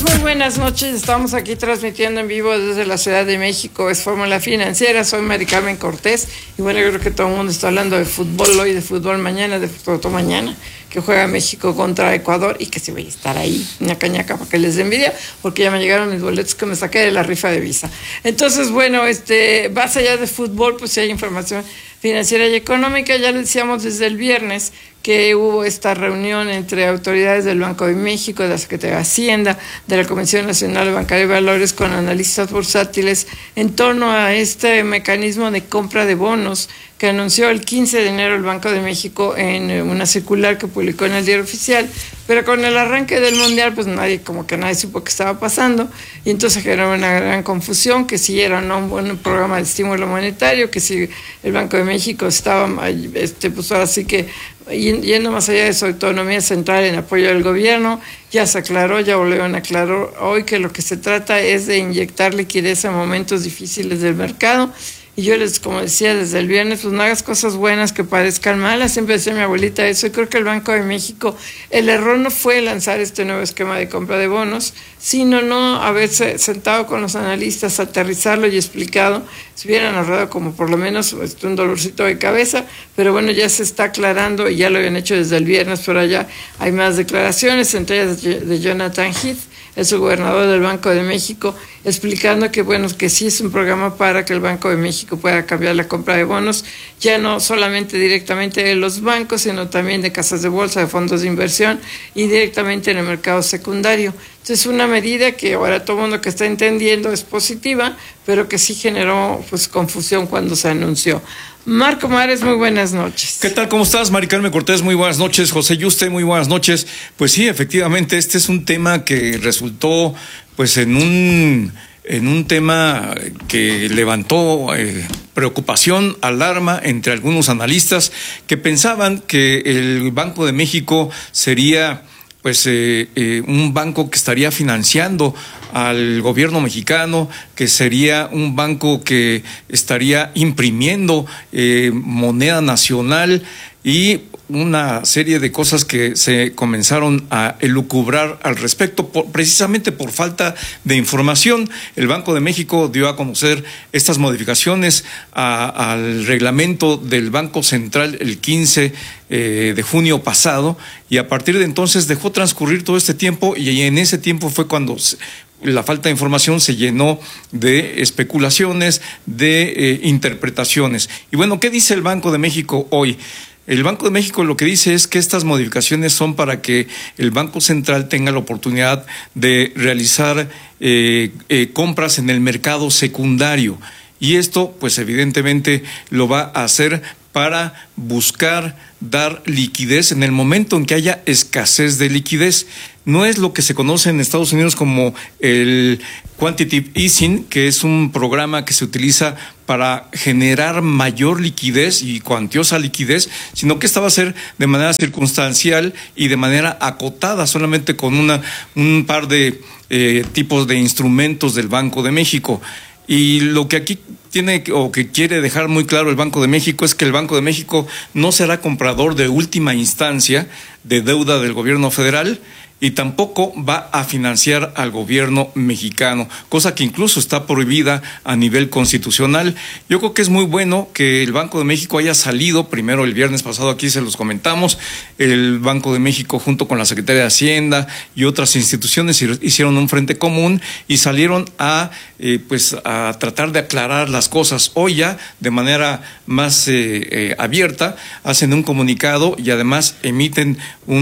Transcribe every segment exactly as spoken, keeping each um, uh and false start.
Muy buenas noches, estamos aquí transmitiendo en vivo desde la Ciudad de México, es Fórmula Financiera, soy Mari Carmen Cortés y bueno, yo creo que todo el mundo está hablando de fútbol hoy, de fútbol mañana, de fútbol mañana, que juega México contra Ecuador y que se va a estar ahí, ñaca ñaca, para que les dé envidia, porque ya me llegaron mis boletos que me saqué de la rifa de Visa. Entonces, bueno, este, más allá de fútbol, pues si hay información financiera y económica, ya les decíamos desde el viernes que hubo esta reunión entre autoridades del Banco de México, de la Secretaría de Hacienda, de la Comisión Nacional de Bancaria y Valores con analistas bursátiles en torno a este mecanismo de compra de bonos que anunció el quince de enero el Banco de México en una circular que publicó en el Diario Oficial, pero con el arranque del Mundial, pues nadie, como que nadie supo qué estaba pasando, y entonces generó una gran confusión, que si era o no un buen programa de estímulo monetario, que si el Banco de México estaba, este, pues ahora sí que yendo más allá de su autonomía central en apoyo del gobierno. Ya se aclaró, ya volvieron a aclarar hoy que lo que se trata es de inyectar liquidez en momentos difíciles del mercado. Y yo les, como decía desde el viernes, pues no hagas cosas buenas que parezcan malas. Siempre decía mi abuelita eso, y creo que el Banco de México, el error no fue lanzar este nuevo esquema de compra de bonos, sino no haberse sentado con los analistas, aterrizarlo y explicado. Se hubieran ahorrado como por lo menos este, un dolorcito de cabeza, pero bueno, ya se está aclarando y ya lo habían hecho desde el viernes, pero allá hay más declaraciones, entre ellas de Jonathan Heath, es el gobernador del Banco de México, explicando que bueno, que sí es un programa para que el Banco de México pueda cambiar la compra de bonos, ya no solamente directamente de los bancos, sino también de casas de bolsa, de fondos de inversión y directamente en el mercado secundario. Entonces, una medida que ahora todo el mundo que está entendiendo es positiva, pero que sí generó pues confusión cuando se anunció. Marco Mares, muy buenas noches. ¿Qué tal? ¿Cómo estás? Mari Carmen Cortés, muy buenas noches. José Yuste, muy buenas noches. Pues sí, efectivamente, este es un tema que resultó pues en un en un tema que levantó eh, preocupación, alarma entre algunos analistas que pensaban que el Banco de México sería pues eh, eh, un banco que estaría financiando al gobierno mexicano, que sería un banco que estaría imprimiendo eh, moneda nacional y una serie de cosas que se comenzaron a elucubrar al respecto, por, precisamente por falta de información. El Banco de México dio a conocer estas modificaciones a, al reglamento del Banco Central el quince eh, de junio pasado, y a partir de entonces dejó transcurrir todo este tiempo, y en ese tiempo fue cuando se, la falta de información se llenó de especulaciones, de eh, interpretaciones. Y bueno, ¿qué dice el Banco de México hoy? El Banco de México lo que dice es que estas modificaciones son para que el Banco Central tenga la oportunidad de realizar eh, eh, compras en el mercado secundario. Y esto, pues evidentemente, lo va a hacer para buscar dar liquidez en el momento en que haya escasez de liquidez. No es lo que se conoce en Estados Unidos como el Quantitative Easing, que es un programa que se utiliza para generar mayor liquidez y cuantiosa liquidez, sino que esta va a ser de manera circunstancial y de manera acotada, solamente con una, un par de eh, tipos de instrumentos del Banco de México. Y lo que aquí tiene o que quiere dejar muy claro el Banco de México es que el Banco de México no será comprador de última instancia de deuda del gobierno federal, y tampoco va a financiar al gobierno mexicano, cosa que incluso está prohibida a nivel constitucional. Yo creo que es muy bueno que el Banco de México haya salido, primero el viernes pasado aquí se los comentamos, el Banco de México junto con la Secretaría de Hacienda y otras instituciones hicieron un frente común y salieron a eh, pues a tratar de aclarar las cosas. Hoy ya de manera más eh, eh, abierta hacen un comunicado y además emiten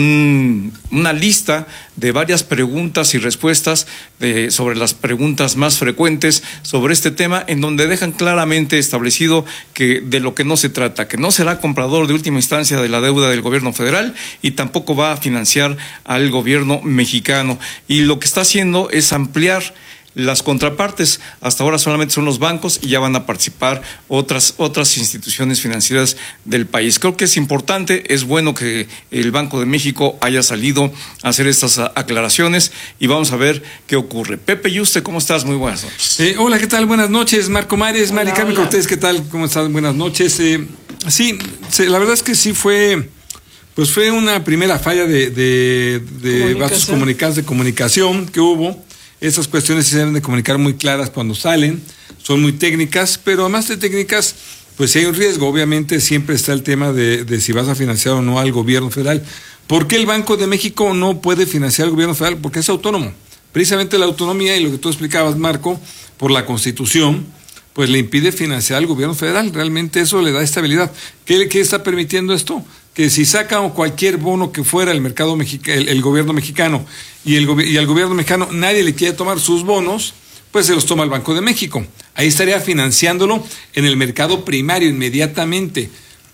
un, una lista de varias preguntas y respuestas de, sobre las preguntas más frecuentes sobre este tema, en donde dejan claramente establecido que de lo que no se trata, que no será comprador de última instancia de la deuda del gobierno federal y tampoco va a financiar al gobierno mexicano. Y lo que está haciendo es ampliar las contrapartes. Hasta ahora solamente son los bancos y ya van a participar otras otras instituciones financieras del país. Creo que es importante, es bueno que el Banco de México haya salido a hacer estas aclaraciones y vamos a ver qué ocurre. Pepe Yuste, ¿cómo estás? Muy buenas noches. Eh, hola, ¿qué tal? Buenas noches, Marco Mares, Mari Carmen Cortés, ¿qué tal? ¿Cómo estás? Buenas noches. Eh, sí, sí, la verdad es que sí fue... Pues fue una primera falla de, de, de vasos comunicados de comunicación que hubo. Esas cuestiones se deben de comunicar muy claras cuando salen, son muy técnicas, pero además de técnicas, pues si hay un riesgo, obviamente siempre está el tema de, de si vas a financiar o no al gobierno federal. ¿Por qué el Banco de México no puede financiar al gobierno federal? Porque es autónomo. Precisamente la autonomía y lo que tú explicabas, Marco, por la Constitución, pues le impide financiar al gobierno federal. Realmente eso le da estabilidad. ¿Qué, qué está permitiendo esto? Que si saca cualquier bono que fuera el mercado mexica, el, el gobierno mexicano y, el, y al gobierno mexicano nadie le quiere tomar sus bonos, pues se los toma el Banco de México. Ahí estaría financiándolo en el mercado primario inmediatamente.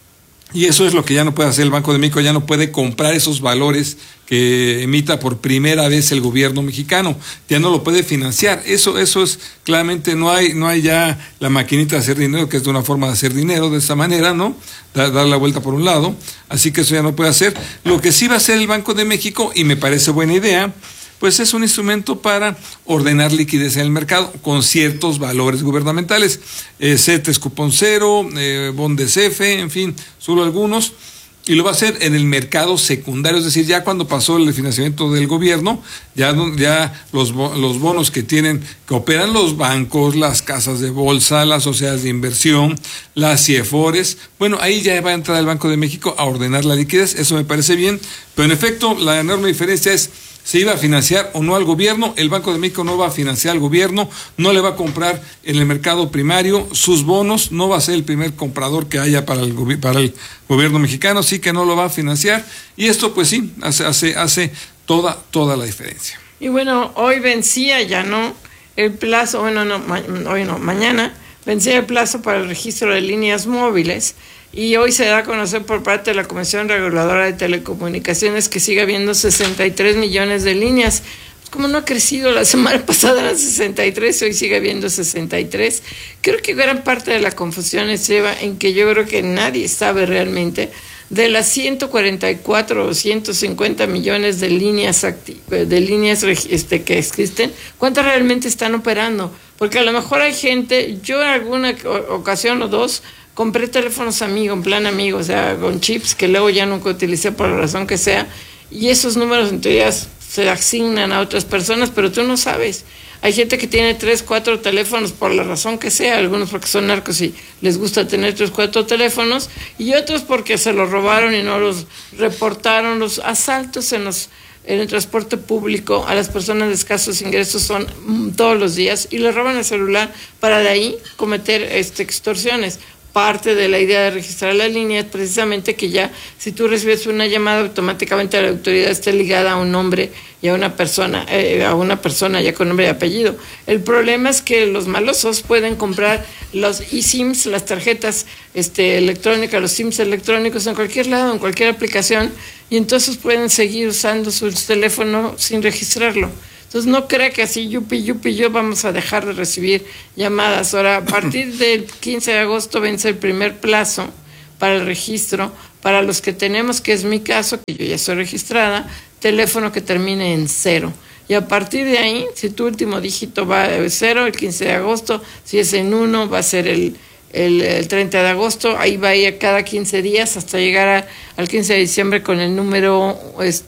Y eso es lo que ya no puede hacer el Banco de México, ya no puede comprar esos valores que emita por primera vez el gobierno mexicano, ya no lo puede financiar. Eso eso es claramente, no hay no hay ya la maquinita de hacer dinero, que es de una forma de hacer dinero de esa manera, ¿no? Dar, dar la vuelta por un lado, así que eso ya no puede hacer. Lo que sí va a hacer el Banco de México, y me parece buena idea, pues es un instrumento para ordenar liquidez en el mercado con ciertos valores gubernamentales, eh, CETES cupón cero, eh, Bondes F, en fin, solo algunos, y lo va a hacer en el mercado secundario, es decir, ya cuando pasó el financiamiento del gobierno, ya, ya los, los bonos que tienen, que operan los bancos, las casas de bolsa, las sociedades de inversión, las CIEFORES, bueno, ahí ya va a entrar el Banco de México a ordenar la liquidez, eso me parece bien, pero en efecto, la enorme diferencia es se iba a financiar o no al gobierno. El Banco de México no va a financiar al gobierno, no le va a comprar en el mercado primario sus bonos, no va a ser el primer comprador que haya para el, para el gobierno mexicano, sí que no lo va a financiar, y esto pues sí, hace, hace, hace toda, toda la diferencia. Y bueno, hoy vencía ya, ¿no? El plazo, bueno, no, ma, hoy no, mañana vencía el plazo para el registro de líneas móviles. Y hoy se da a conocer por parte de la Comisión Reguladora de Telecomunicaciones que sigue habiendo sesenta y tres millones de líneas. Como no ha crecido, la semana pasada eran sesenta y tres, hoy sigue habiendo sesenta y tres. Creo que gran parte de la confusión se lleva en que yo creo que nadie sabe realmente de las ciento cuarenta y cuatro o ciento cincuenta millones de líneas acti- de líneas este, que existen, cuántas realmente están operando. Porque a lo mejor hay gente, yo en alguna ocasión o dos, compré teléfonos amigo, en plan amigo, o sea, con chips que luego ya nunca utilicé por la razón que sea, y esos números en teoría se asignan a otras personas, pero tú no sabes. Hay gente que tiene tres, cuatro teléfonos por la razón que sea, algunos porque son narcos y les gusta tener tres, cuatro teléfonos, y otros porque se los robaron y no los reportaron. Los asaltos en los en el transporte público a las personas de escasos ingresos son mm, todos los días, y les roban el celular para de ahí cometer este, extorsiones. Parte de la idea de registrar la línea es precisamente que ya si tú recibes una llamada, automáticamente la autoridad esté ligada a un nombre y a una persona, eh, a una persona ya con nombre y apellido. El problema es que los malosos pueden comprar los eSIMs, las tarjetas este, electrónicas, los SIMs electrónicos en cualquier lado, en cualquier aplicación, y entonces pueden seguir usando su teléfono sin registrarlo. Entonces no crea que así yupi yupi yo vamos a dejar de recibir llamadas. Ahora, a partir del quince de agosto vence el primer plazo para el registro, para los que tenemos, que es mi caso, que yo ya soy registrada, teléfono que termine en cero. Y a partir de ahí, si tu último dígito va de cero, el quince de agosto, si es en uno, va a ser el, el, el treinta de agosto, ahí va a ir cada quince días hasta llegar a, al quince de diciembre con el número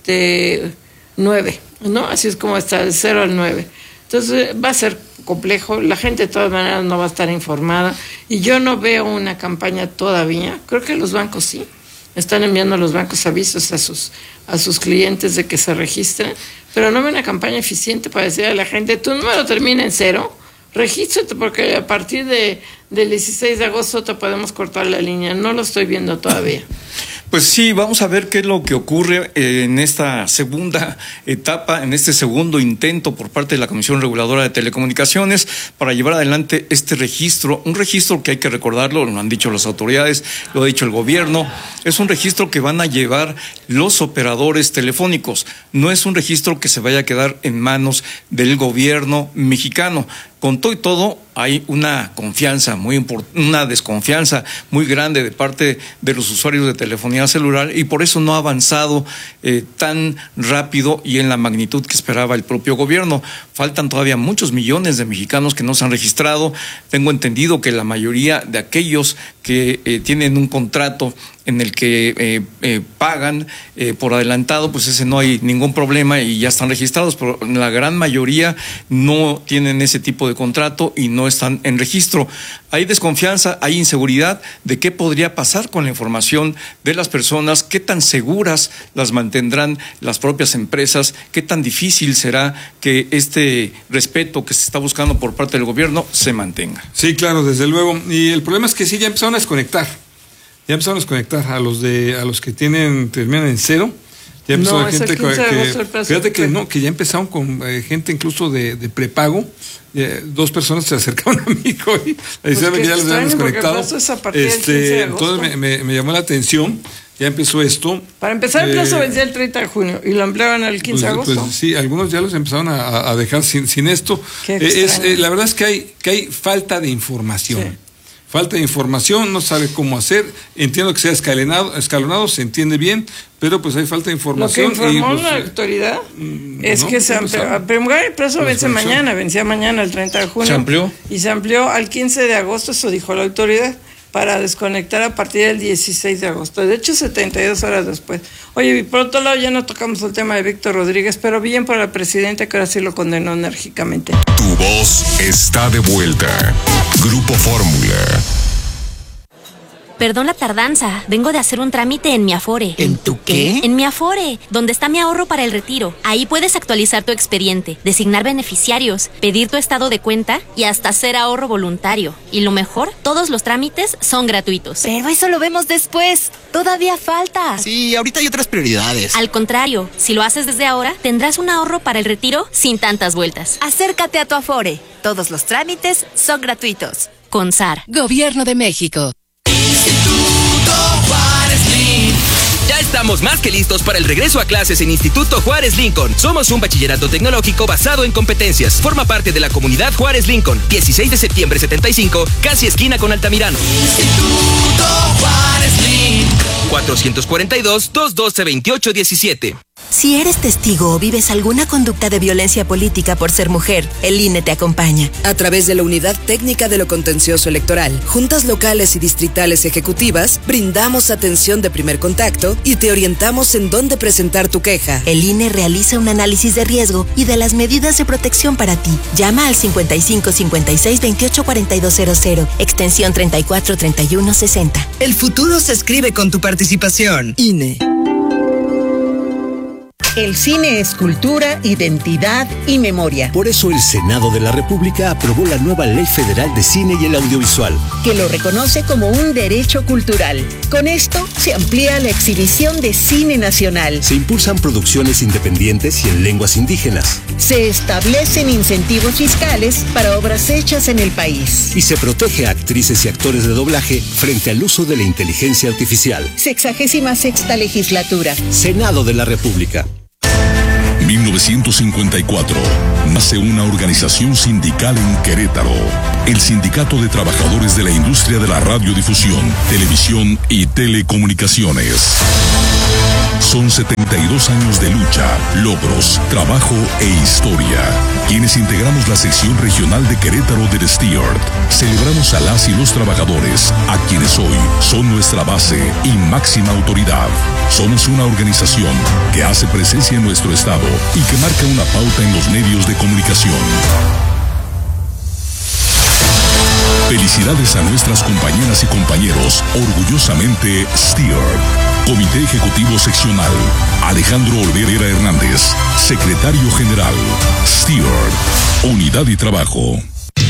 este nueve. ¿No? Así es como está, de cero al nueve. Entonces va a ser complejo, la gente de todas maneras no va a estar informada, y yo no veo una campaña todavía. Creo que los bancos sí, están enviando a los bancos avisos a sus, a sus clientes de que se registren, pero no veo una campaña eficiente para decirle a la gente, tu número termina en cero, regístrate porque a partir de, del dieciséis de agosto te podemos cortar la línea. No lo estoy viendo todavía. Pues sí, vamos a ver qué es lo que ocurre en esta segunda etapa, en este segundo intento por parte de la Comisión Reguladora de Telecomunicaciones para llevar adelante este registro, un registro que hay que recordarlo, lo han dicho las autoridades, lo ha dicho el gobierno, es un registro que van a llevar los operadores telefónicos, no es un registro que se vaya a quedar en manos del gobierno mexicano. Con todo y todo, hay una confianza muy importante, una desconfianza muy grande de parte de los usuarios de telefonía celular, y por eso no ha avanzado eh, tan rápido y en la magnitud que esperaba el propio gobierno. Faltan todavía muchos millones de mexicanos que no se han registrado. Tengo entendido que la mayoría de aquellos que eh, tienen un contrato en el que eh, eh, pagan eh, por adelantado, pues ese no hay ningún problema y ya están registrados, pero la gran mayoría no tienen ese tipo de contrato y no están en registro. Hay desconfianza, hay inseguridad de qué podría pasar con la información de las personas, qué tan seguras las mantendrán las propias empresas, qué tan difícil será que este respeto que se está buscando por parte del gobierno se mantenga. Sí, claro, desde luego. Y el problema es que sí, ya empezaron a desconectar. Ya empezaron a desconectar a los de a los que tienen terminan en cero. Ya empezó no, gente es el que, que fíjate que no, que ya empezaron con eh, gente incluso de, de prepago. Eh, dos personas se acercaron a mí y pues que, que ya los habían desconectado. Este, entonces me, me, me llamó la atención. Ya empezó esto. Para empezar, el plazo eh, vencía el treinta de junio y lo ampliaban al quince de agosto. Pues, sí, algunos ya los empezaron a, a dejar sin, sin esto. Eh, es, eh, la verdad es que hay, que hay falta de información. Sí. Falta de información, no sabe cómo hacer. Entiendo que sea escalonado, escalonado, se entiende bien, pero pues hay falta de información. Lo que informó y, pues, la autoridad mm, es no, que se amplió. El plazo vence mañana, vencía mañana el treinta de junio. ¿Se amplió? Y se amplió al quince de agosto, eso dijo la autoridad, para desconectar a partir del dieciséis de agosto. De hecho, setenta y dos horas después. Oye, y por otro lado, ya no tocamos el tema de Víctor Rodríguez, pero bien por la presidenta, que ahora sí lo condenó enérgicamente. Tu voz está de vuelta. Grupo Fórmula. Perdón la tardanza, vengo de hacer un trámite en mi Afore. ¿En tu qué? En mi Afore, donde está mi ahorro para el retiro. Ahí puedes actualizar tu expediente, designar beneficiarios, pedir tu estado de cuenta y hasta hacer ahorro voluntario. Y lo mejor, todos los trámites son gratuitos. Pero eso lo vemos después. Todavía falta. Sí, ahorita hay otras prioridades. Al contrario, si lo haces desde ahora, tendrás un ahorro para el retiro sin tantas vueltas. Acércate a tu Afore. Todos los trámites son gratuitos. Con S A R. Gobierno de México. Ya estamos más que listos para el regreso a clases en Instituto Juárez Lincoln. Somos un bachillerato tecnológico basado en competencias. Forma parte de la comunidad Juárez Lincoln. dieciséis de septiembre setenta y cinco, casi esquina con Altamirano. Instituto Juárez Lincoln. cuatrocientos cuarenta y dos, doscientos doce, veintiocho diecisiete. Si eres testigo o vives alguna conducta de violencia política por ser mujer, el I N E te acompaña. A través de la Unidad Técnica de lo Contencioso Electoral, juntas locales y distritales ejecutivas, brindamos atención de primer contacto y te orientamos en dónde presentar tu queja. El I N E realiza un análisis de riesgo y de las medidas de protección para ti. Llama al cincuenta y cinco cincuenta y seis veintiocho cuarenta y dos cero cero, extensión treinta y cuatro treinta y uno sesenta. El futuro se escribe con tu participación. I N E. El cine es cultura, identidad y memoria. Por eso el Senado de la República aprobó la nueva Ley Federal de Cine y el Audiovisual, que lo reconoce como un derecho cultural. Con esto se amplía la exhibición de cine nacional. Se impulsan producciones independientes y en lenguas indígenas. Se establecen incentivos fiscales para obras hechas en el país. Y se protege a actrices y actores de doblaje frente al uso de la inteligencia artificial. Sexagésima sexta legislatura. Senado de la República. mil novecientos cincuenta y cuatro, nace una organización sindical en Querétaro, el Sindicato de Trabajadores de la Industria de la Radiodifusión, Televisión y Telecomunicaciones. Son setenta y dos años de lucha, logros, trabajo e historia. Quienes integramos la sección regional de Querétaro del Stewart, celebramos a las y los trabajadores, a quienes hoy son nuestra base y máxima autoridad. Somos una organización que hace presencia en nuestro estado y que marca una pauta en los medios de comunicación. Felicidades a nuestras compañeras y compañeros, orgullosamente Stewart. Comité Ejecutivo Seccional, Alejandro Olvera Hernández, Secretario General, Stewart, Unidad y Trabajo.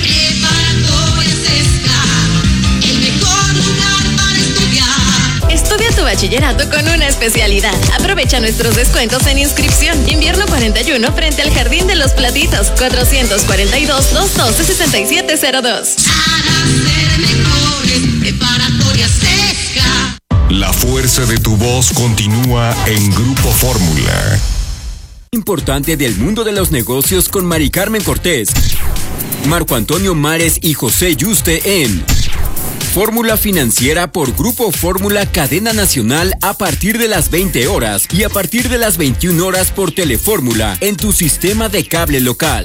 Estudia tu bachillerato con una especialidad. Aprovecha nuestros descuentos en inscripción. Invierno cuarenta y uno frente al Jardín de los Platitos. cuatrocientos cuarenta y dos, doscientos doce, sesenta y siete cero dos. La fuerza de tu voz continúa en Grupo Fórmula. Importante del mundo de los negocios con Mari Carmen Cortés, Marco Antonio Mares y José Yuste en Fórmula Financiera por Grupo Fórmula Cadena Nacional a partir de las veinte horas y a partir de las veintiuna horas por Telefórmula en tu sistema de cable local.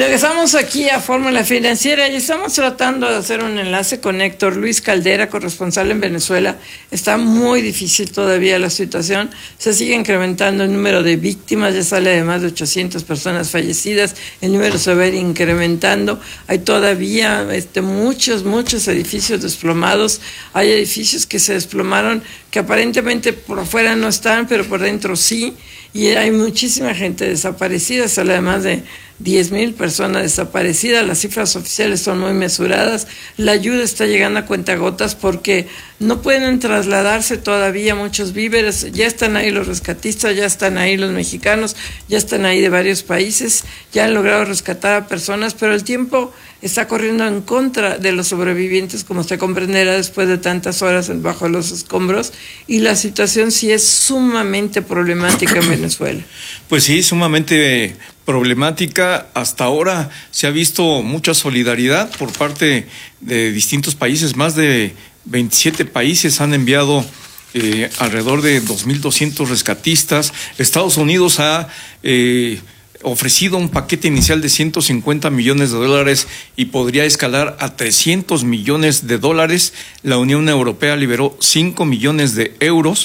Regresamos aquí a Fórmula Financiera y estamos tratando de hacer un enlace con Héctor Luis Caldera, corresponsal en Venezuela. Está muy difícil todavía la situación, se sigue incrementando el número de víctimas, ya sale de más de ochocientas personas fallecidas, el número se va a ir incrementando, hay todavía este, muchos, muchos edificios desplomados, hay edificios que se desplomaron que aparentemente por afuera no están, pero por dentro sí, y hay muchísima gente desaparecida, sale de más de diez mil personas desaparecidas, las cifras oficiales son muy mesuradas, la ayuda está llegando a cuentagotas porque no pueden trasladarse todavía muchos víveres, ya están ahí los rescatistas, ya están ahí los mexicanos, ya están ahí de varios países, ya han logrado rescatar a personas, pero el tiempo está corriendo en contra de los sobrevivientes, como se comprenderá después de tantas horas bajo los escombros, y la situación sí es sumamente problemática en Venezuela. Pues sí, sumamente problemática. Hasta ahora se ha visto mucha solidaridad por parte de distintos países, más de veintisiete países han enviado eh, alrededor de dos mil doscientos rescatistas. Estados Unidos ha eh, ofrecido un paquete inicial de ciento cincuenta millones de dólares y podría escalar a trescientos millones de dólares. La Unión Europea liberó cinco millones de euros.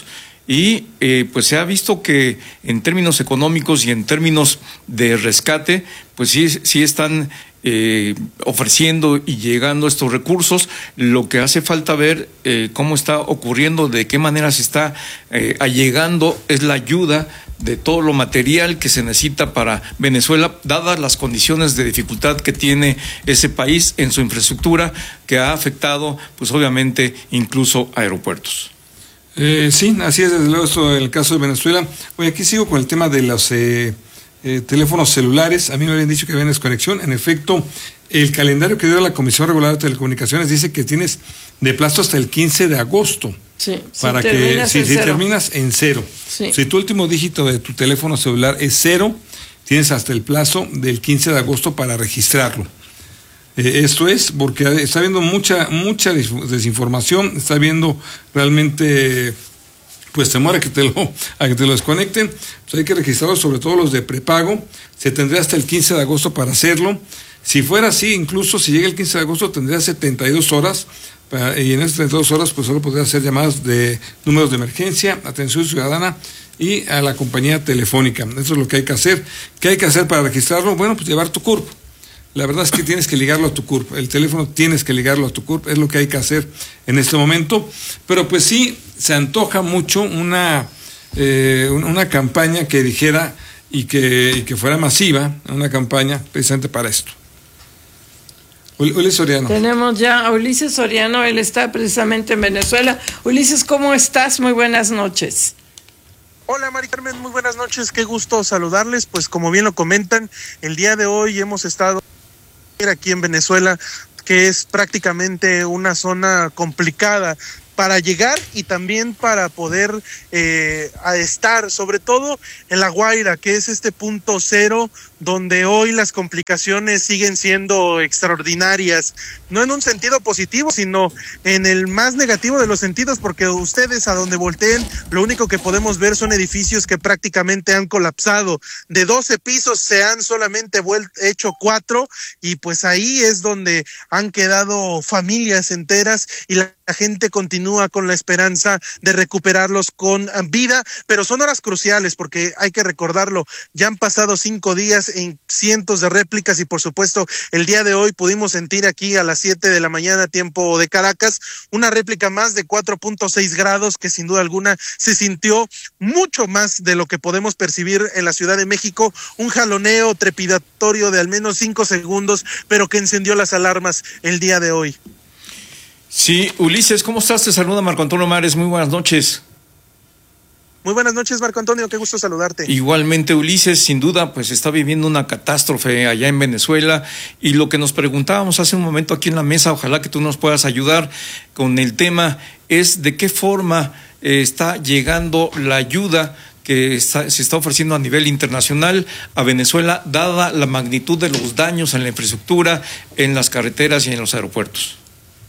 Y eh, pues se ha visto que en términos económicos y en términos de rescate, pues sí, sí están eh, ofreciendo y llegando estos recursos. Lo que hace falta ver eh, cómo está ocurriendo, de qué manera se está eh, allegando es la ayuda de todo lo material que se necesita para Venezuela, dadas las condiciones de dificultad que tiene ese país en su infraestructura, que ha afectado, pues obviamente, incluso aeropuertos. Eh, sí, así es, desde luego, esto en el caso de Venezuela. Oye, aquí sigo con el tema de los eh, eh, teléfonos celulares. A mí me habían dicho que había desconexión. En efecto, el calendario que dio la Comisión Regular de Telecomunicaciones dice que tienes de plazo hasta el quince de agosto. Sí, para si que si, si cero. terminas en cero. Sí. Si tu último dígito de tu teléfono celular es cero, tienes hasta el plazo del quince de agosto para registrarlo. Eh, esto es porque está habiendo mucha mucha desinformación, está habiendo realmente pues temor a que te lo a que te lo desconecten. Pues hay que registrarlo, sobre todo los de prepago. Se tendría hasta el quince de agosto para hacerlo. Si fuera así, incluso si llega el quince de agosto tendría setenta y dos horas para, y en esas setenta y dos horas pues solo podría hacer llamadas de números de emergencia, atención ciudadana y a la compañía telefónica. Eso es lo que hay que hacer. ¿Qué hay que hacer para registrarlo? Bueno, pues llevar tu C U R P. La verdad es que tienes que ligarlo a tu C U R P, el teléfono tienes que ligarlo a tu C U R P, es lo que hay que hacer en este momento, pero pues sí, se antoja mucho una, eh, una campaña que dijera y que, y que fuera masiva, una campaña precisamente para esto. Ulises Soriano. Tenemos ya a Ulises Soriano, él está precisamente en Venezuela. Ulises, ¿cómo estás? Muy buenas noches. Hola Mari Carmen, muy buenas noches, qué gusto saludarles. Pues como bien lo comentan, el día de hoy hemos estado aquí en Venezuela, que es prácticamente una zona complicada para llegar y también para poder eh, a estar, sobre todo en La Guaira, que es este punto cero donde hoy las complicaciones siguen siendo extraordinarias, no en un sentido positivo, sino en el más negativo de los sentidos, porque ustedes a donde volteen, lo único que podemos ver son edificios que prácticamente han colapsado. De doce pisos se han solamente vuelt- hecho cuatro, y pues ahí es donde han quedado familias enteras y la La gente continúa con la esperanza de recuperarlos con vida, pero son horas cruciales porque hay que recordarlo, ya han pasado cinco días en cientos de réplicas y por supuesto el día de hoy pudimos sentir aquí a las siete de la mañana tiempo de Caracas una réplica más de cuatro punto seis grados que sin duda alguna se sintió mucho más de lo que podemos percibir en la Ciudad de México, un jaloneo trepidatorio de al menos cinco segundos, pero que encendió las alarmas el día de hoy. Sí, Ulises, ¿cómo estás? Te saluda Marco Antonio Mares, muy buenas noches. Muy buenas noches, Marco Antonio, qué gusto saludarte. Igualmente, Ulises, sin duda, pues está viviendo una catástrofe allá en Venezuela, y lo que nos preguntábamos hace un momento aquí en la mesa, ojalá que tú nos puedas ayudar con el tema, es de qué forma eh, está llegando la ayuda que está, se está ofreciendo a nivel internacional a Venezuela, dada la magnitud de los daños en la infraestructura, en las carreteras y en los aeropuertos.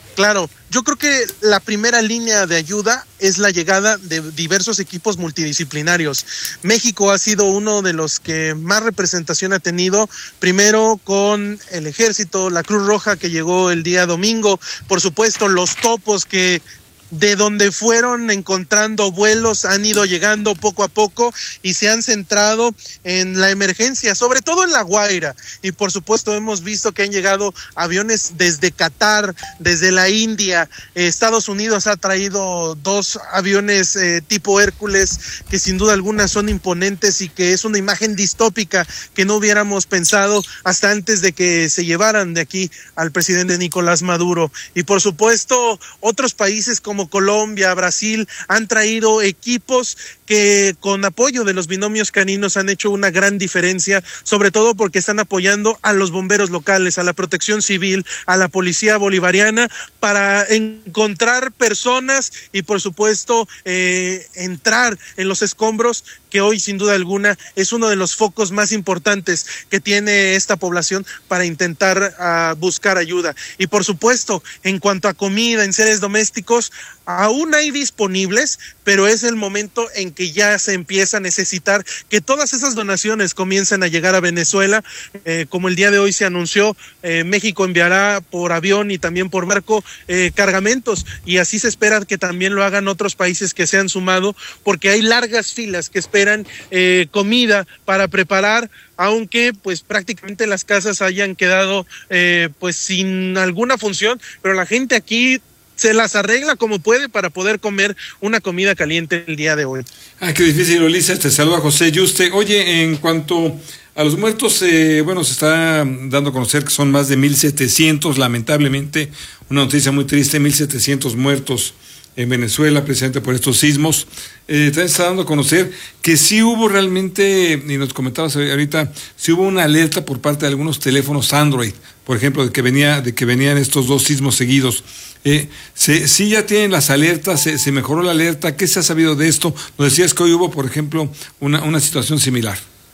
Claro, yo creo que la primera línea de ayuda es la llegada de diversos equipos multidisciplinarios. México ha sido uno de los que más representación ha tenido, primero con el Ejército, la Cruz Roja que llegó el día domingo, por supuesto los topos que de donde fueron encontrando vuelos han ido llegando poco a poco y se han centrado en la emergencia, sobre todo en La Guaira, y por supuesto hemos visto que han llegado aviones desde Qatar, desde la India. eh, Estados Unidos ha traído dos aviones eh, tipo Hércules que sin duda alguna son imponentes y que es una imagen distópica que no hubiéramos pensado hasta antes de que se llevaran de aquí al presidente Nicolás Maduro. Y por supuesto otros países como como Colombia, Brasil, han traído equipos que con apoyo de los binomios caninos han hecho una gran diferencia, sobre todo porque están apoyando a los bomberos locales, a la protección civil, a la policía bolivariana, para encontrar personas y por supuesto eh, entrar en los escombros, que hoy sin duda alguna es uno de los focos más importantes que tiene esta población para intentar uh, buscar ayuda. Y por supuesto, en cuanto a comida, enseres domésticos, aún hay disponibles, pero es el momento en que ya se empieza a necesitar que todas esas donaciones comiencen a llegar a Venezuela. Eh, como el día de hoy se anunció, eh, México enviará por avión y también por barco eh, cargamentos, y así se espera que también lo hagan otros países que se han sumado, porque hay largas filas que esperan eh, comida para preparar, aunque pues prácticamente las casas hayan quedado eh, pues sin alguna función, pero la gente aquí se las arregla como puede para poder comer una comida caliente el día de hoy. Ah, qué difícil, Ulises. Te saluda José Yuste. Oye, en cuanto a los muertos, eh, bueno, se está dando a conocer que son más de mil setecientos, lamentablemente, una noticia muy triste, mil setecientos muertos en Venezuela, precisamente por estos sismos. Eh, también se está dando a conocer que sí hubo realmente, y nos comentabas ahorita, sí hubo una alerta por parte de algunos teléfonos Android, por ejemplo, de que venía, de que venían estos dos sismos seguidos. Eh, se, sí ya tienen las alertas, se, se mejoró la alerta. ¿Qué se ha sabido de esto? Nos decías que hoy hubo, por ejemplo, una, una situación similar.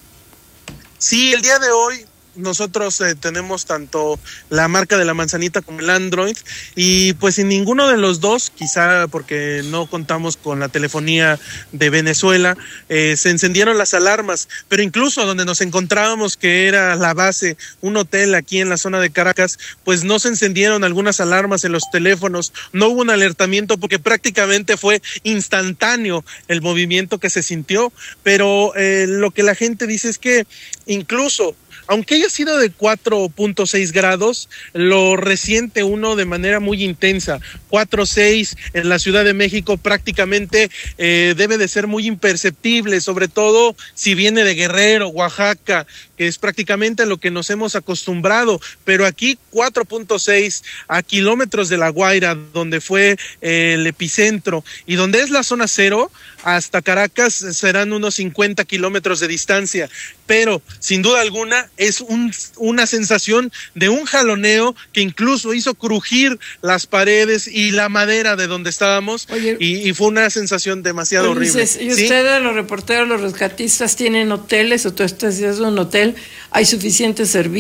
Sí, el día de hoy nosotros eh, tenemos tanto la marca de la manzanita como el Android, y pues en ninguno de los dos, quizá porque no contamos con la telefonía de Venezuela, eh, se encendieron las alarmas, pero incluso donde nos encontrábamos, que era la base, un hotel aquí en la zona de Caracas, pues no se encendieron algunas alarmas en los teléfonos, no hubo un alertamiento porque prácticamente fue instantáneo el movimiento que se sintió, pero eh, lo que la gente dice es que incluso aunque haya sido de cuatro punto seis grados, lo resiente uno de manera muy intensa. cuatro punto seis en la Ciudad de México prácticamente eh, debe de ser muy imperceptible, sobre todo si viene de Guerrero, Oaxaca, que es prácticamente lo que nos hemos acostumbrado, pero aquí cuatro punto seis a kilómetros de La Guaira, donde fue eh, el epicentro, y donde es la zona cero, hasta Caracas serán unos cincuenta kilómetros de distancia, pero sin duda alguna es un, una sensación de un jaloneo que incluso hizo crujir las paredes y la madera de donde estábamos. Oye, y, y fue una sensación demasiado horrible. ¿Y ¿sí? ustedes, los reporteros, los rescatistas, tienen hoteles o tú estás en un hotel? ¿Hay suficiente servicio?